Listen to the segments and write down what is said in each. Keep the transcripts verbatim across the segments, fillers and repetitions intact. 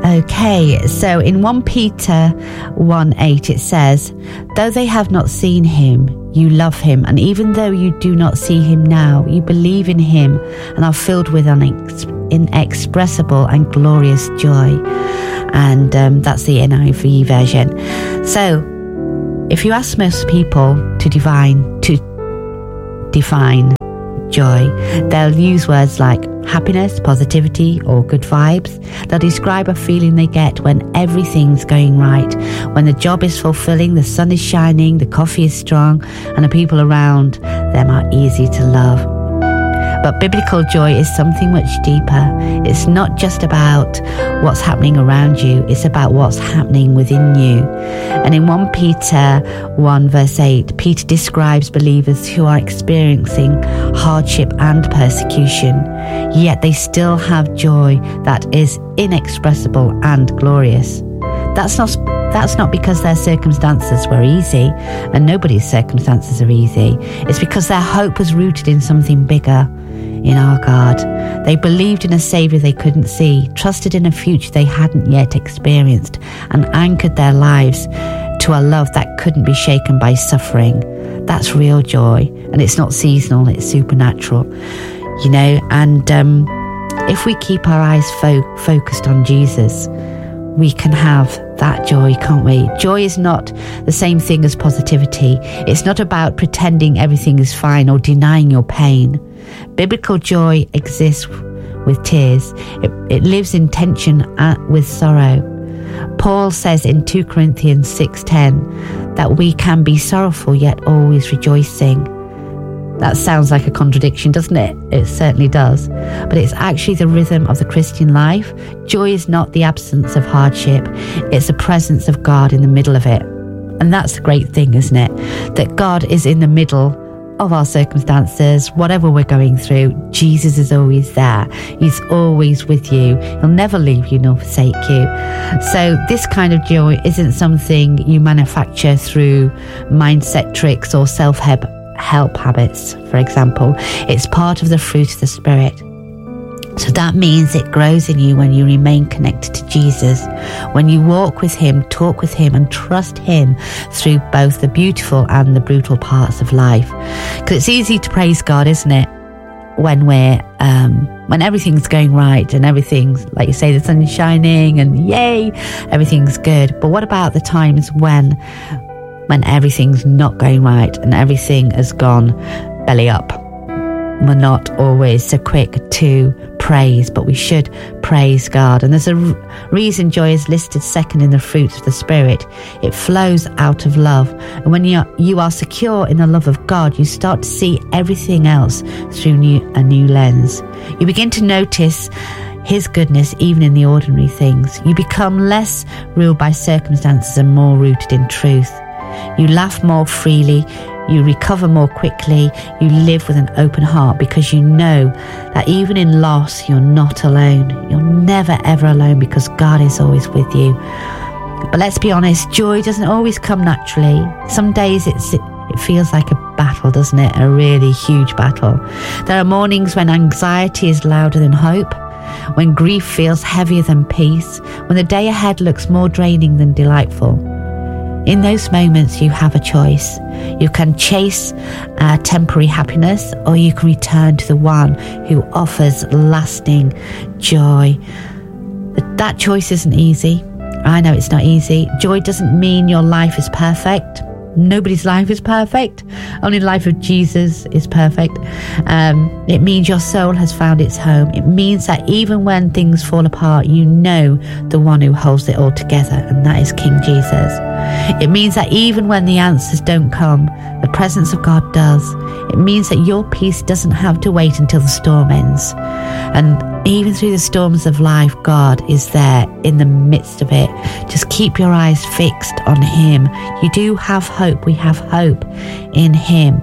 Okay, so in First Peter one eight it says, though they have not seen him, you love him, and even though you do not see him now, you believe in him and are filled with unex- inexpressible and glorious joy. And um, that's the N I V version. So if you ask most people to divine to define joy, they'll use words like happiness, positivity, or good vibes. They'll describe a feeling they get when everything's going right, when the job is fulfilling, the sun is shining, the coffee is strong, and the people around them are easy to love. But biblical joy is something much deeper. It's not just about what's happening around you, it's about what's happening within you. And in First Peter one verse eight, Peter describes believers who are experiencing hardship and persecution, yet they still have joy that is inexpressible and glorious. That's not That's not because their circumstances were easy, and nobody's circumstances are easy. It's because their hope was rooted in something bigger, in our God. They believed in a Saviour they couldn't see, trusted in a future they hadn't yet experienced, and anchored their lives to a love that couldn't be shaken by suffering. That's real joy, and it's not seasonal, it's supernatural. You know, and um, if we keep our eyes fo- focused on Jesus, we can have that joy, can't we? Joy is not the same thing as positivity. It's not about pretending everything is fine or denying your pain. Biblical joy exists with tears. It, it lives in tension with sorrow. Paul says in Second Corinthians six ten that we can be sorrowful yet always rejoicing. That sounds like a contradiction, doesn't it? It certainly does. But it's actually the rhythm of the Christian life. Joy is not the absence of hardship. It's the presence of God in the middle of it. And that's the great thing, isn't it? That God is in the middle of our circumstances, whatever we're going through. Jesus is always there. He's always with you. He'll never leave you nor forsake you. So this kind of joy isn't something you manufacture through mindset tricks or self-help help habits, for example. It's part of the fruit of the Spirit. So that means it grows in you when you remain connected to Jesus, when you walk with him, talk with him, and trust him through both the beautiful and the brutal parts of life. Because it's easy to praise God, isn't it? When we're um, when everything's going right and everything's, like you say, the sun is shining and yay, everything's good. But what about the times when when everything's not going right and everything has gone belly up? We're not always so quick to praise, but we should praise God. And there's a r- reason joy is listed second in the fruits of the Spirit. It flows out of love. And when you are, you are secure in the love of God, you start to see everything else through new, a new lens. You begin to notice his goodness even in the ordinary things. You become less ruled by circumstances and more rooted in truth. You laugh more freely, you recover more quickly, you live with an open heart because you know that even in loss, you're not alone. You're never ever alone because God is always with you. But let's be honest, joy doesn't always come naturally. Some days it's it feels like a battle, doesn't it? A really huge battle. There are mornings when anxiety is louder than hope, when grief feels heavier than peace, when the day ahead looks more draining than delightful. In those moments, you have a choice. You can chase uh, temporary happiness, or you can return to the one who offers lasting joy. But that choice isn't easy. I know it's not easy. Joy doesn't mean your life is perfect. Nobody's life is perfect. Only the life of Jesus is perfect. Um, it means your soul has found its home. It means that even when things fall apart, you know the one who holds it all together, and that is King Jesus. It means that even when the answers don't come, the presence of God does. It means that your peace doesn't have to wait until the storm ends. And even through the storms of life, God is there in the midst of it. Just keep your eyes fixed on him. You do have hope. We have hope in him.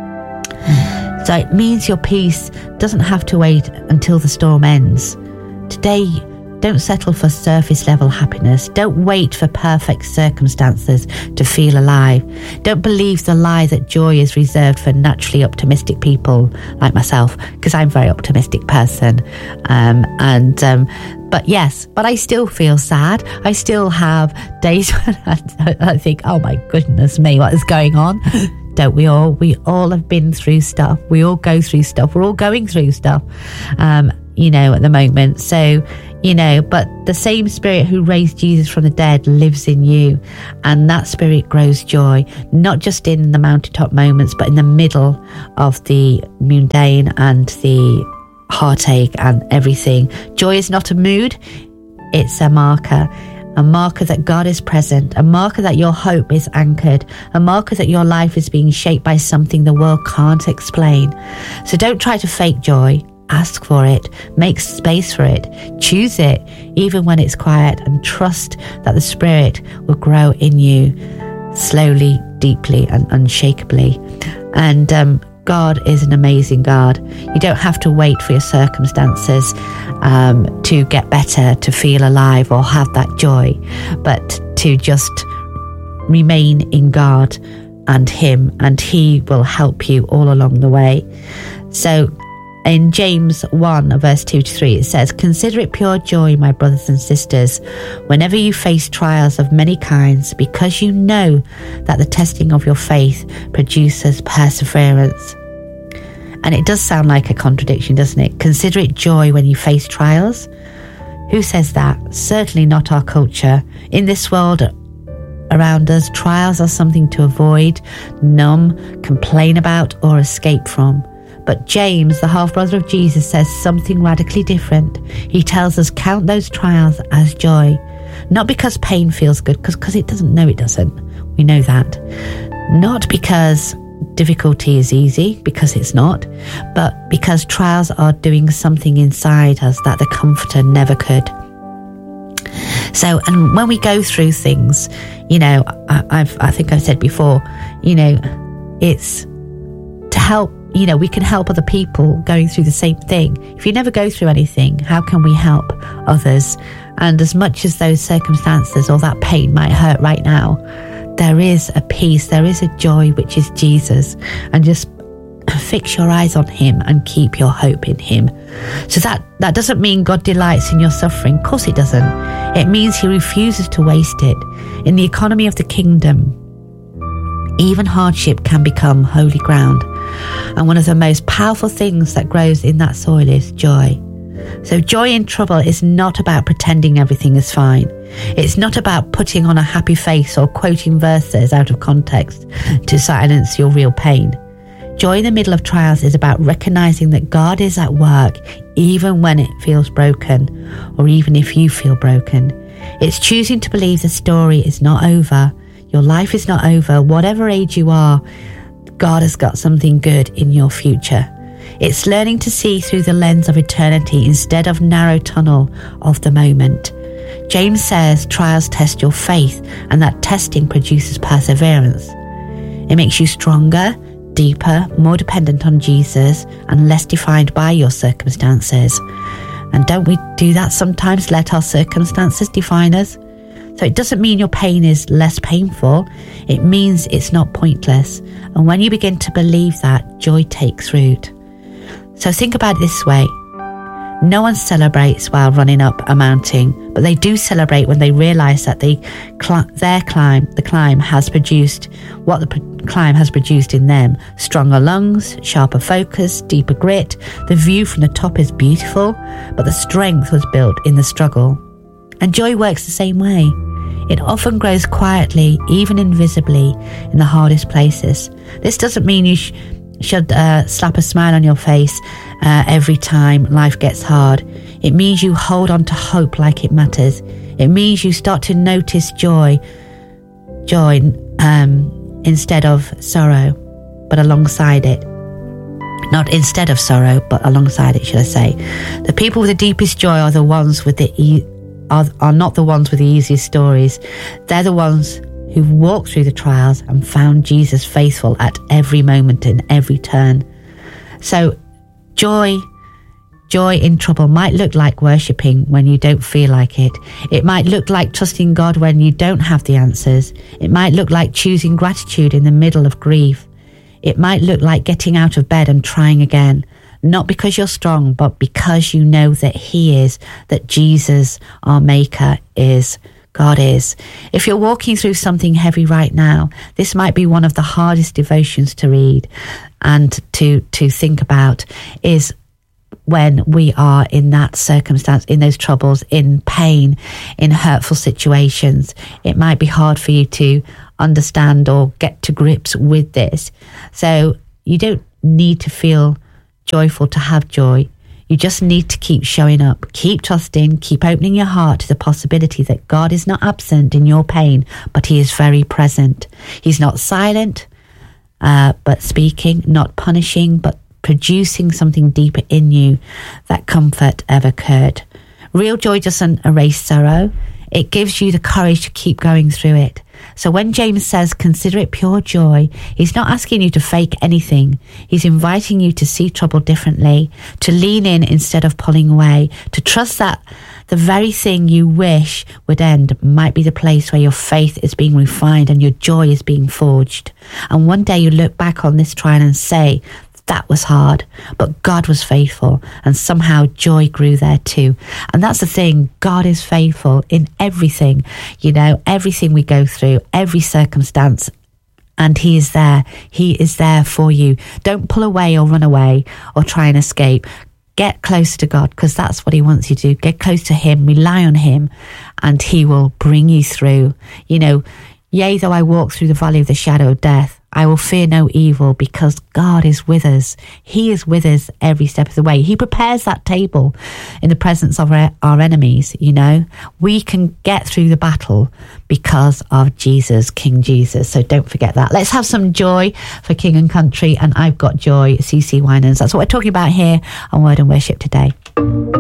So it means your peace doesn't have to wait until the storm ends. Today, Don't settle for surface level happiness. Don't wait for perfect circumstances to feel alive. Don't believe the lie that joy is reserved for naturally optimistic people like myself, because I'm a very optimistic person. Um, and um, but yes, but I still feel sad. I still have days when I, I think, oh my goodness me, what is going on? Don't we all? We all have been through stuff. We all go through stuff. We're all going through stuff, um, you know, at the moment. So, you know, but the same Spirit who raised Jesus from the dead lives in you. And that Spirit grows joy, not just in the mountaintop moments, but in the middle of the mundane and the heartache and everything. Joy is not a mood. It's a marker. A marker that God is present, a marker that your hope is anchored, a marker that your life is being shaped by something the world can't explain. So don't try to fake joy. Ask for it, make space for it, choose it, even when it's quiet, and trust that the Spirit will grow in you slowly, deeply, and unshakably. And um, God is an amazing God. You don't have to wait for your circumstances um, to get better, to feel alive or have that joy, but to just remain in God and Him, and He will help you all along the way. So in James one, verse two to three, it says, "Consider it pure joy, my brothers and sisters, whenever you face trials of many kinds, because you know that the testing of your faith produces perseverance." And it does sound like a contradiction, doesn't it? Consider it joy when you face trials. Who says that? Certainly not our culture. In this world around us, trials are something to avoid, numb, complain about, or escape from. But James, the half-brother of Jesus, says something radically different. He tells us, count those trials as joy. Not because pain feels good, because it doesn't. No, it doesn't. We know that. Not because difficulty is easy, because it's not. But because trials are doing something inside us that the Comforter never could. So, and when we go through things, you know, I, I've, I think I've said before, you know, it's to help. You know, we can help other people going through the same thing. If you never go through anything, how can we help others? And as much as those circumstances or that pain might hurt right now, there is a peace, there is a joy, which is Jesus. And just fix your eyes on Him and keep your hope in Him. So that, that doesn't mean God delights in your suffering. Of course it doesn't. It means He refuses to waste it. In the economy of the kingdom, even hardship can become holy ground. And one of the most powerful things that grows in that soil is joy. So joy in trouble is not about pretending everything is fine. It's not about putting on a happy face or quoting verses out of context to silence your real pain. Joy in the middle of trials is about recognizing that God is at work even when it feels broken, or even if you feel broken. It's choosing to believe the story is not over. Your life is not over. Whatever age you are, God has got something good in your future. It's learning to see through the lens of eternity instead of narrow tunnel of the moment. James says trials test your faith, and that testing produces perseverance. It makes you stronger, deeper, more dependent on Jesus, and less defined by your circumstances. And don't we do that sometimes, let our circumstances define us? So it doesn't mean your pain is less painful. It means it's not pointless. And when you begin to believe that, joy takes root. So think about it this way. No one celebrates while running up a mountain, but they do celebrate when they realise that they cl- their climb, the climb has produced what the pr- climb has produced in them. Stronger lungs, sharper focus, deeper grit. The view from the top is beautiful, but the strength was built in the struggle. And joy works the same way. It often grows quietly, even invisibly, in the hardest places. This doesn't mean you sh- should uh, slap a smile on your face uh, every time life gets hard. It means you hold on to hope like it matters. It means you start to notice joy, joy um, instead of sorrow, but alongside it. Not instead of sorrow, but alongside it, should I say. The people with the deepest joy are the ones with the e- Are, are not the ones with the easiest stories. They're the ones who've walked through the trials and found Jesus faithful at every moment and every turn. So joy, Joy in trouble might look like worshipping when you don't feel like it. It might look like trusting God when you don't have the answers. It might look like choosing gratitude in the middle of grief. It might look like getting out of bed and trying again. Not because you're strong, but because you know that He is, that Jesus, our Maker, is. God is. If you're walking through something heavy right now, this might be one of the hardest devotions to read and to, to think about, is when we are in that circumstance, in those troubles, in pain, in hurtful situations. It might be hard for you to understand or get to grips with this. So you don't need to feel joyful to have joy. You just need to keep showing up, keep trusting, keep opening your heart to the possibility that God is not absent in your pain, but He is very present. He's not silent, uh, but speaking, not punishing, but producing something deeper in you, that comfort ever could. Real joy doesn't erase sorrow. It gives you the courage to keep going through it. So when James says, consider it pure joy, he's not asking you to fake anything. He's inviting you to see trouble differently, to lean in instead of pulling away, to trust that the very thing you wish would end might be the place where your faith is being refined and your joy is being forged. And one day you look back on this trial and say, that was hard, but God was faithful, and somehow joy grew there too. And that's the thing, God is faithful in everything, you know, everything we go through, every circumstance, and He is there. He is there for you. Don't pull away or run away or try and escape. Get close to God, because that's what He wants you to do. Get close to Him, rely on Him, and He will bring you through. You know, yea, though I walk through the valley of the shadow of death, I will fear no evil, because God is with us. He is with us every step of the way. He prepares that table in the presence of our, our enemies, you know. We can get through the battle because of Jesus, King Jesus. So don't forget that. Let's have some joy for King and Country and I've Got Joy, C C Winans. That's what we're talking about here on Word and Worship today.